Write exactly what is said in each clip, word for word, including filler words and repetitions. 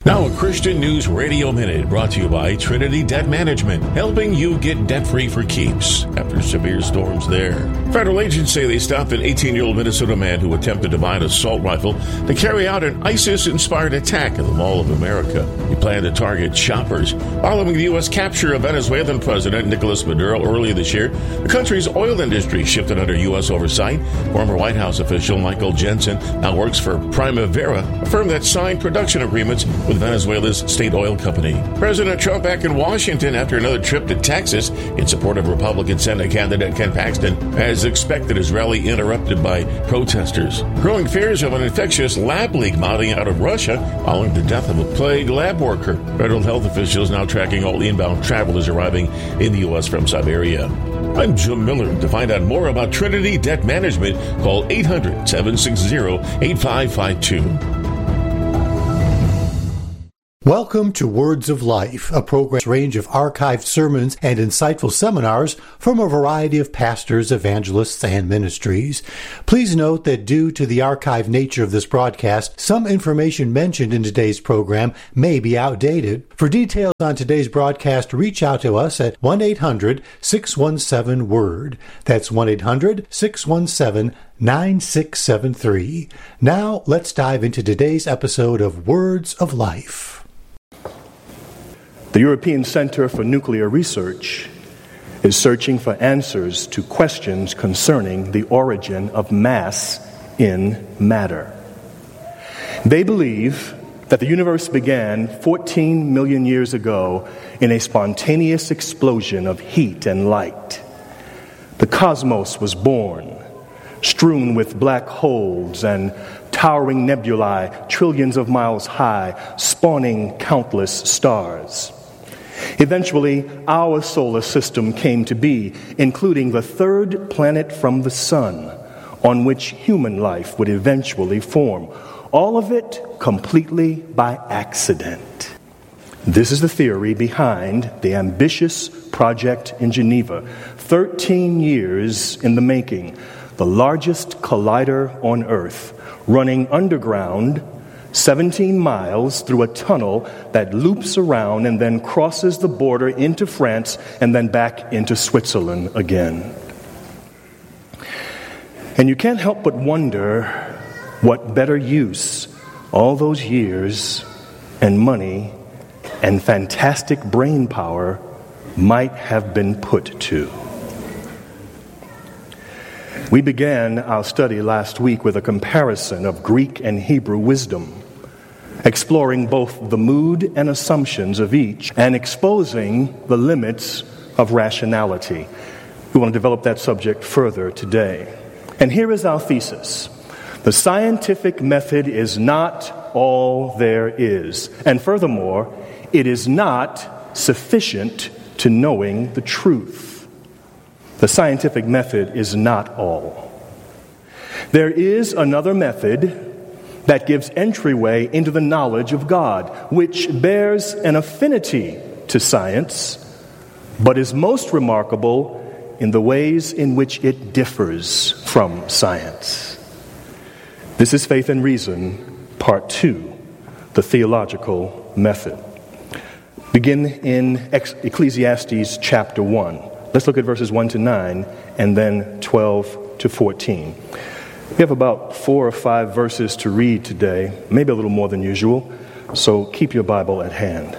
Now a Christian News Radio Minute brought to you by Trinity Debt Management, helping you get debt-free for keeps after severe storms there. Federal agents say they stopped an eighteen-year-old Minnesota man who attempted to buy an assault rifle to carry out an ISIS-inspired attack at the Mall of America. He planned to target shoppers. Following the U S capture of Venezuelan President Nicolas Maduro earlier this year, the country's oil industry shifted under U S oversight. Former White House official Michael Jensen now works for Primavera, a firm that signed production agreements with Venezuela's state oil company. President Trump back in Washington after another trip to Texas in support of Republican Senate candidate Ken Paxton. As expected, his rally interrupted by protesters. Growing fears of an infectious lab leak mounting out of Russia following the death of a plague lab worker. Federal health officials now tracking all inbound travelers arriving in the U S from Siberia. I'm Jim Miller. To find out more about Trinity Debt Management, call eight hundred, seven six zero, eight five five two. Welcome to Words of Life, a program's range of archived sermons and insightful seminars from a variety of pastors, evangelists, and ministries. Please note that due to the archived nature of this broadcast, some information mentioned in today's program may be outdated. For details on today's broadcast, reach out to us at one eight hundred, six one seven, WORD. That's one eight hundred, six one seven, nine six seven three. Now, let's dive into today's episode of Words of Life. The European Center for Nuclear Research is searching for answers to questions concerning the origin of mass in matter. They believe that the universe began fourteen million years ago in a spontaneous explosion of heat and light. The cosmos was born, strewn with black holes and towering nebulae trillions of miles high, spawning countless stars. Eventually, our solar system came to be, including the third planet from the sun, on which human life would eventually form. All of it completely by accident. This is the theory behind the ambitious project in Geneva, thirteen years in the making, the largest collider on Earth, running underground seventeen miles through a tunnel that loops around and then crosses the border into France and then back into Switzerland again. And you can't help but wonder what better use all those years and money and fantastic brain power might have been put to. We began our study last week with a comparison of Greek and Hebrew wisdom, exploring both the mood and assumptions of each and exposing the limits of rationality. We want to develop that subject further today. And here is our thesis. The scientific method is not all there is. And furthermore, it is not sufficient to knowing the truth. The scientific method is not all. There is another method that gives entryway into the knowledge of God, which bears an affinity to science, but is most remarkable in the ways in which it differs from science. This is Faith and Reason, Part two, the theological method. Begin in Ecclesiastes chapter one. Let's look at verses one to nine and then twelve to fourteen. We have about four or five verses to read today, maybe a little more than usual, so keep your Bible at hand.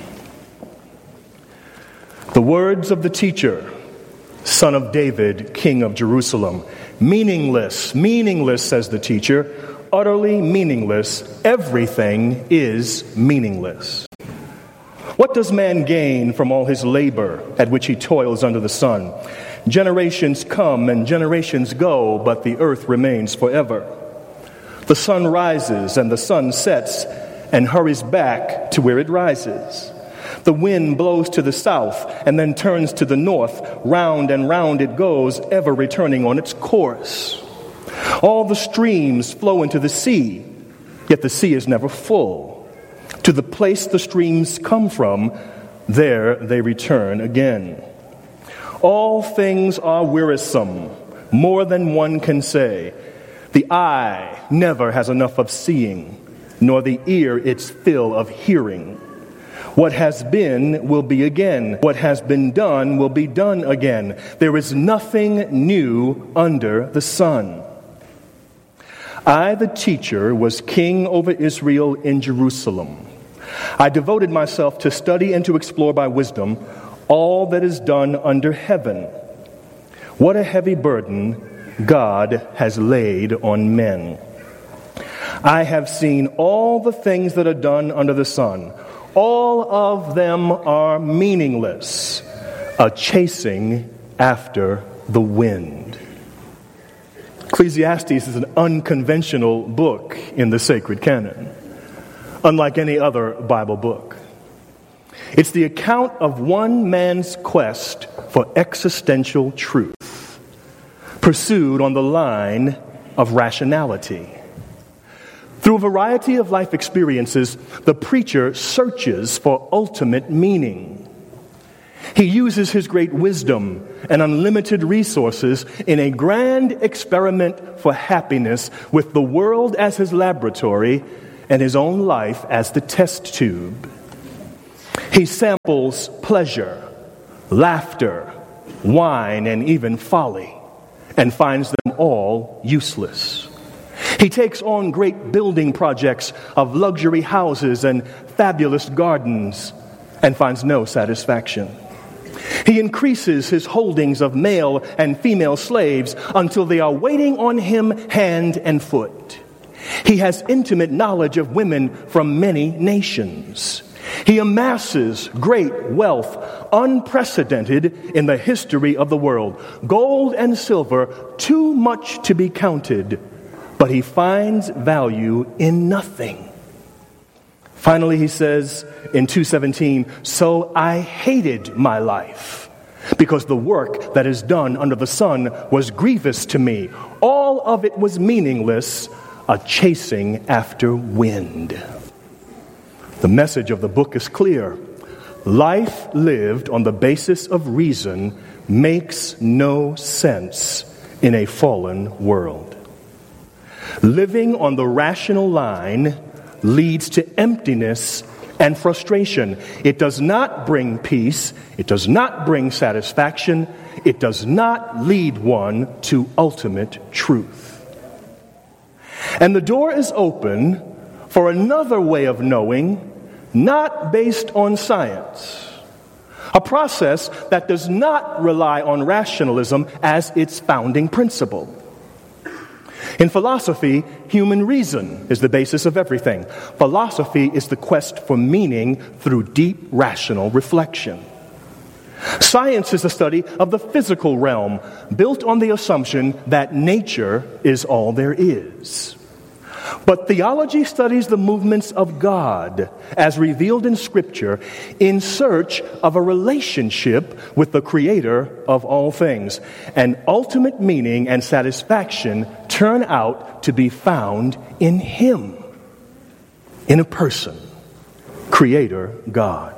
The words of the teacher, son of David, king of Jerusalem. Meaningless, meaningless, says the teacher, utterly meaningless. Everything is meaningless. What does man gain from all his labor at which he toils under the sun? Generations come and generations go, but the earth remains forever. The sun rises and the sun sets and hurries back to where it rises. The wind blows to the south and then turns to the north. Round and round it goes, ever returning on its course. All the streams flow into the sea, yet the sea is never full. To the place the streams come from, there they return again. All things are wearisome, more than one can say. The eye never has enough of seeing, nor the ear its fill of hearing. What has been will be again. What has been done will be done again. There is nothing new under the sun. I, the teacher, was king over Israel in Jerusalem. I devoted myself to study and to explore by wisdom all that is done under heaven. What a heavy burden God has laid on men. I have seen all the things that are done under the sun. All of them are meaningless, a chasing after the wind. Ecclesiastes is an unconventional book in the sacred canon, unlike any other Bible book. It's the account of one man's quest for existential truth, pursued on the line of rationality. Through a variety of life experiences, the preacher searches for ultimate meaning. He uses his great wisdom and unlimited resources in a grand experiment for happiness, with the world as his laboratory and his own life as the test tube. He samples pleasure, laughter, wine, and even folly, and finds them all useless. He takes on great building projects of luxury houses and fabulous gardens and finds no satisfaction. He increases his holdings of male and female slaves until they are waiting on him hand and foot. He has intimate knowledge of women from many nations. He amasses great wealth, unprecedented in the history of the world. Gold and silver, too much to be counted, but he finds value in nothing. Finally, he says in two seventeen, "So I hated my life, because the work that is done under the sun was grievous to me. All of it was meaningless, a chasing after wind." The message of the book is clear. Life lived on the basis of reason makes no sense in a fallen world. Living on the rational line leads to emptiness and frustration. It does not bring peace. It does not bring satisfaction. It does not lead one to ultimate truth. And the door is open for another way of knowing, not based on science. A process that does not rely on rationalism as its founding principle. In philosophy, human reason is the basis of everything. Philosophy is the quest for meaning through deep rational reflection. Science is the study of the physical realm, built on the assumption that nature is all there is. But theology studies the movements of God as revealed in Scripture in search of a relationship with the Creator of all things. And ultimate meaning and satisfaction turn out to be found in Him, in a person, Creator God.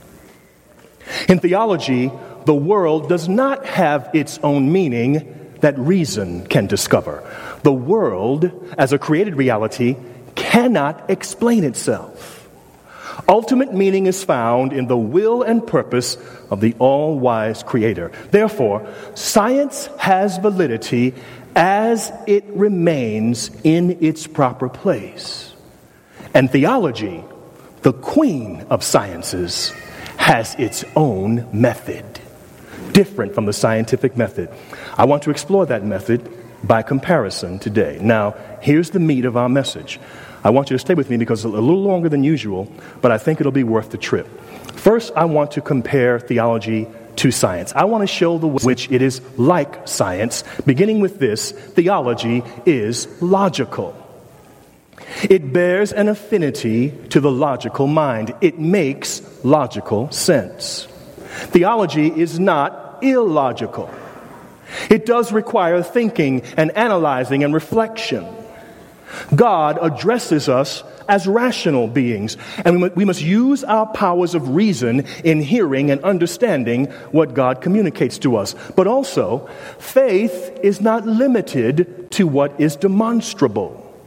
In theology, the world does not have its own meaning that reason can discover. The world, as a created reality, cannot explain itself. Ultimate meaning is found in the will and purpose of the all-wise Creator. Therefore, science has validity as it remains in its proper place. And theology, the queen of sciences, has its own method, different from the scientific method. I want to explore that method by comparison today. Now, here's the meat of our message. I want you to stay with me because it's a little longer than usual, but I think it'll be worth the trip. First, I want to compare theology to science. I want to show the way in which it is like science. Beginning with this, theology is logical. It bears an affinity to the logical mind. It makes logical sense. Theology is not illogical. It does require thinking and analyzing and reflection. God addresses us as rational beings, and we must use our powers of reason in hearing and understanding what God communicates to us. But also, faith is not limited to what is demonstrable.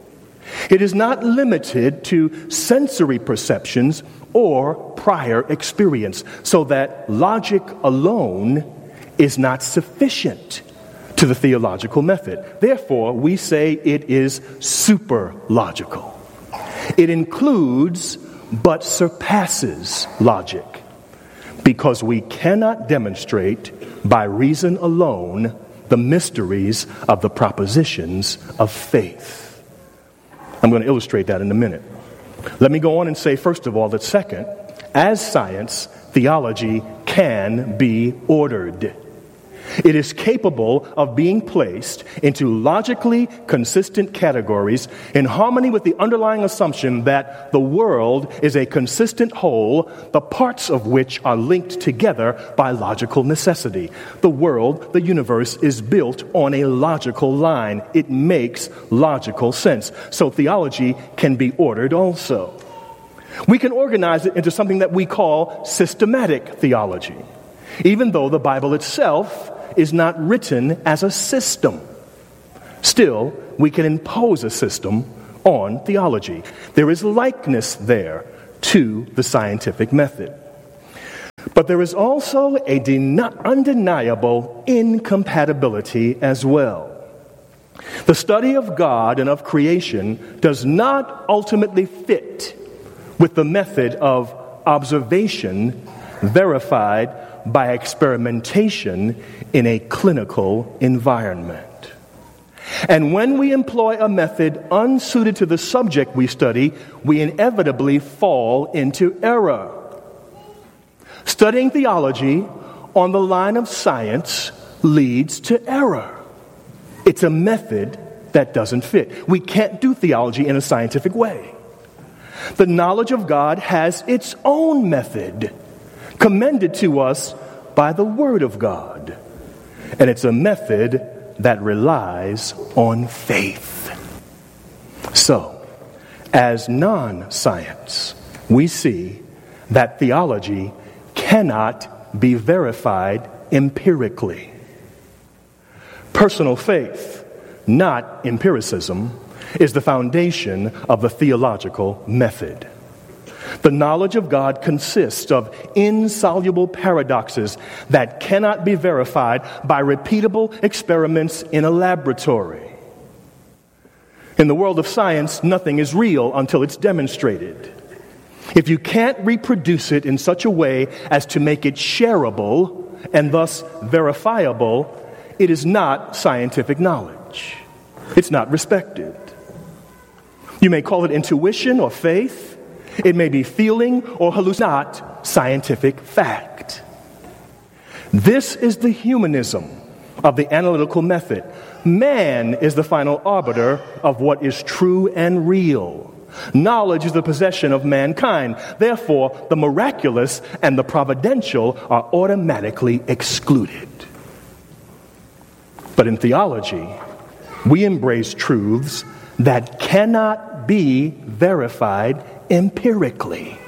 It is not limited to sensory perceptions or prior experience, so that logic alone is not sufficient to the theological method. Therefore, we say it is superlogical. It includes but surpasses logic, because we cannot demonstrate by reason alone the mysteries of the propositions of faith. I'm going to illustrate that in a minute. Let me go on and say, first of all, that second, as science, theology can be ordered. It is capable of being placed into logically consistent categories in harmony with the underlying assumption that the world is a consistent whole, the parts of which are linked together by logical necessity. The world, the universe, is built on a logical line. It makes logical sense. So theology can be ordered also. We can organize it into something that we call systematic theology, even though the Bible itself is not written as a system. Still, we can impose a system on theology. There is likeness there to the scientific method. But there is also a den- undeniable incompatibility as well. The study of God and of creation does not ultimately fit with the method of observation verified by experimentation in a clinical environment. And when we employ a method unsuited to the subject we study, we inevitably fall into error. Studying theology on the line of science leads to error. It's a method that doesn't fit. We can't do theology in a scientific way. The knowledge of God has its own method, commended to us by the Word of God. And it's a method that relies on faith. So, as non-science, we see that theology cannot be verified empirically. Personal faith, not empiricism, is the foundation of the theological method. The knowledge of God consists of insoluble paradoxes that cannot be verified by repeatable experiments in a laboratory. In the world of science, nothing is real until it's demonstrated. If you can't reproduce it in such a way as to make it shareable and thus verifiable, it is not scientific knowledge. It's not respected. You may call it intuition or faith. It may be feeling or hallucination, not scientific fact. This is the humanism of the analytical method. Man is the final arbiter of what is true and real. Knowledge is the possession of mankind. Therefore, the miraculous and the providential are automatically excluded. But in theology, we embrace truths that cannot be verified empirically.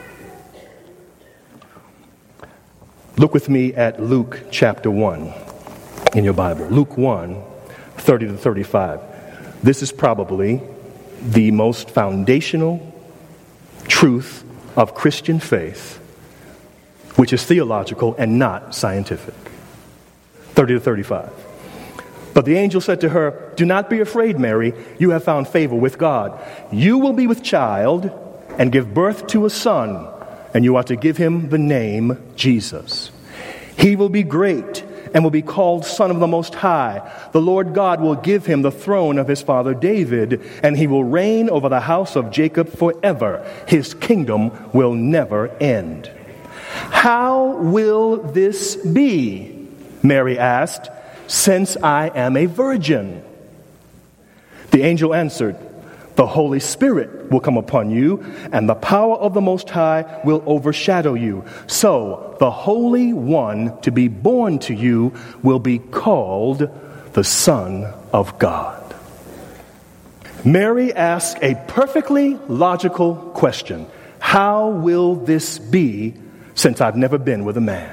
Look with me at Luke chapter one in your Bible. Luke one, thirty to thirty-five. This is probably the most foundational truth of Christian faith, which is theological and not scientific. thirty to thirty-five. But the angel said to her, "Do not be afraid, Mary. You have found favor with God. You will be with child and give birth to a son, and you are to give him the name Jesus. He will be great and will be called Son of the Most High. The Lord God will give him the throne of his father David, and he will reign over the house of Jacob forever. His kingdom will never end." "How will this be?" Mary asked, "since I am a virgin?" The angel answered, "The Holy Spirit will come upon you, and the power of the Most High will overshadow you. So the Holy One to be born to you will be called the Son of God." Mary asked a perfectly logical question. How will this be, since I've never been with a man?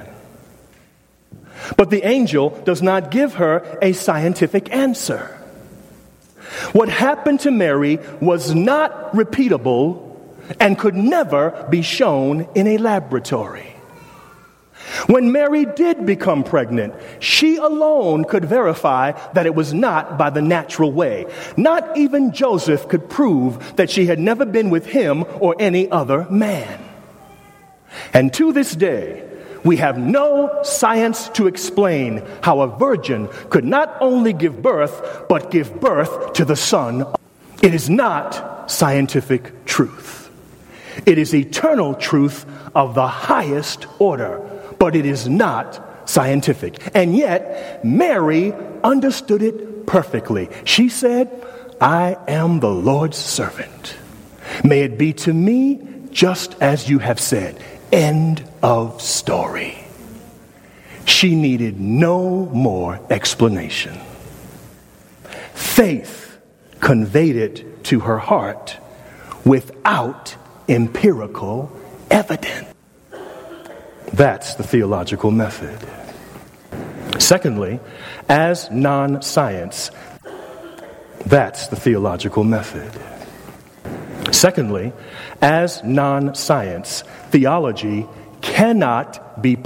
But the angel does not give her a scientific answer. What happened to Mary was not repeatable and could never be shown in a laboratory. When Mary did become pregnant, she alone could verify that it was not by the natural way. Not even Joseph could prove that she had never been with him or any other man. And to this day, we have no science to explain how a virgin could not only give birth, but give birth to the Son. It is not scientific truth. It is eternal truth of the highest order, but it is not scientific. And yet, Mary understood it perfectly. She said, "I am the Lord's servant. May it be to me just as you have said." End of story. She needed no more explanation. Faith conveyed it to her heart without empirical evidence. That's the theological method. Secondly, as non-science, that's the theological method. Secondly, as non-science, theology cannot be